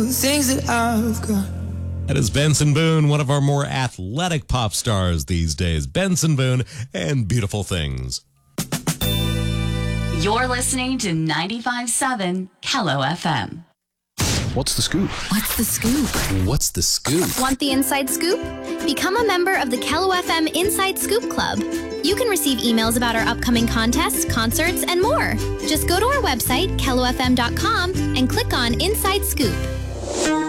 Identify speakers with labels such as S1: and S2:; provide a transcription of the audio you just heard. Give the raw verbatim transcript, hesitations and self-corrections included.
S1: Things that I've got.
S2: That is Benson Boone, one of our more athletic pop stars these days. Benson Boone and Beautiful Things.
S3: You're listening to ninety-five point seven Kello F M.
S4: What's the scoop?
S5: What's the scoop?
S4: What's the scoop?
S5: Want the inside scoop? Become a member of the Kello F M Inside Scoop Club. You can receive emails about our upcoming contests, concerts, and more. Just go to our website, kello f m dot com, and click on Inside Scoop.